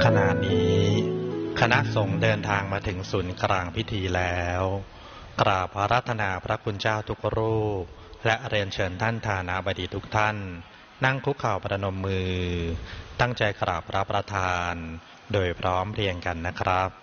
ขณะนี้คณะสงฆ์เดินทางมาถึงศูนย์กลางพิธีแล้วกราบอาราธนาพระคุณเจ้าทุกรูปและเรียนเชิญท่านฐานาบดีทุกท่านนั่งคุกเข่าประนมมือตั้งใจกราบรับประทานโดยพร้อมเพรียงกันนะครับ